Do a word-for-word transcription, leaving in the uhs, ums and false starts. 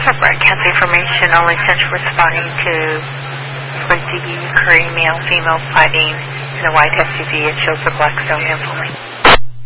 Our broadcast information only since responding to Prince occurring male-female fighting in the White S U V. It shows the Blackstone info.